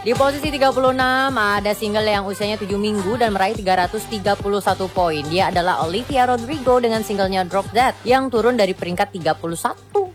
Di posisi 36 ada single yang usianya 7 minggu dan meraih 331 poin. Dia adalah Olivia Rodrigo dengan singlenya Drop That yang turun dari peringkat 31.